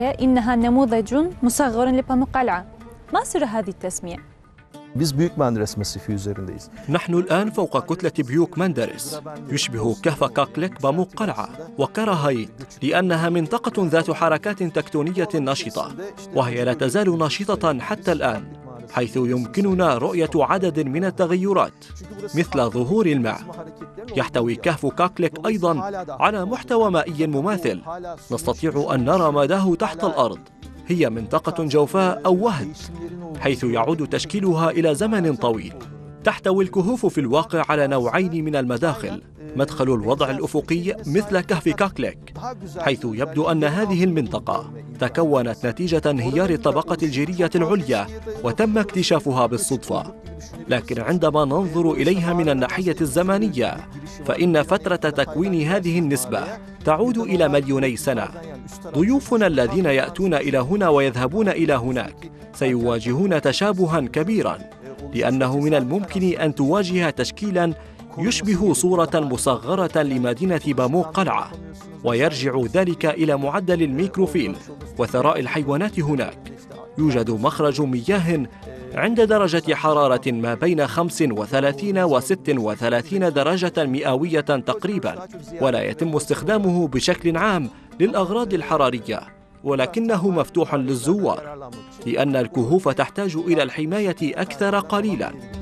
إنها نموذج مصغر لباموققلعة. ما سر هذه التسمية؟ Biz Büyük Menderes Masifi üzerindeyiz. نحن الآن فوق كتلة بيوك مندرس، يشبه كهف كاكليك باموققلعة وكراهايت، لأنها منطقة ذات حركات تكتونية نشطة، وهي لا تزال نشطة حتى الآن، حيث يمكننا رؤية عدد من التغيرات مثل ظهور الماء. يحتوي كهف كاكليك أيضا على محتوى مائي مماثل نستطيع أن نرى مداه تحت الأرض. هي منطقة جوفاء أو وهد، حيث يعود تشكيلها إلى زمن طويل. تحتوي الكهوف في الواقع على نوعين من المداخل: مدخل الوضع الأفقي مثل كهف كاكليك، حيث يبدو أن هذه المنطقة تكونت نتيجة انهيار الطبقة الجيرية العليا وتم اكتشافها بالصدفة. لكن عندما ننظر إليها من الناحية الزمنية فإن فترة تكوين هذه النسبة تعود إلى مليوني سنة. ضيوفنا الذين يأتون إلى هنا ويذهبون إلى هناك سيواجهون تشابها كبيرا، لأنه من الممكن أن تواجه تشكيلا يشبه صورة مصغرة لمدينة باموققلعة، ويرجع ذلك إلى معدل الميكروفيل وثراء الحيوانات هناك. يوجد مخرج مياه عند درجة حرارة ما بين 35 و 36 درجة مئوية تقريبا، ولا يتم استخدامه بشكل عام للأغراض الحرارية، ولكنه مفتوح للزوار، لأن الكهوف تحتاج إلى الحماية أكثر قليلا.